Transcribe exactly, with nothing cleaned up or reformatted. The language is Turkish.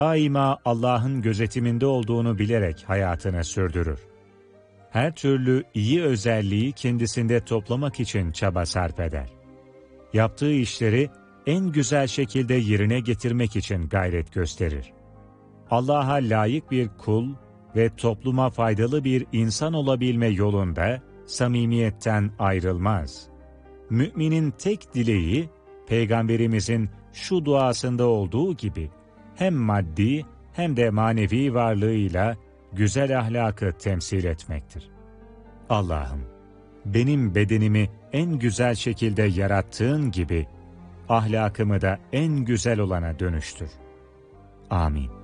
daima Allah'ın gözetiminde olduğunu bilerek hayatını sürdürür. Her türlü iyi özelliği kendisinde toplamak için çaba sarf eder. Yaptığı işleri en güzel şekilde yerine getirmek için gayret gösterir. Allah'a layık bir kul ve topluma faydalı bir insan olabilme yolunda samimiyetten ayrılmaz. Müminin tek dileği, Peygamberimizin şu duasında olduğu gibi, hem maddi hem de manevi varlığıyla güzel ahlakı temsil etmektir. Allah'ım, benim bedenimi en güzel şekilde yarattığın gibi, ahlakımı da en güzel olana dönüştür. Amin.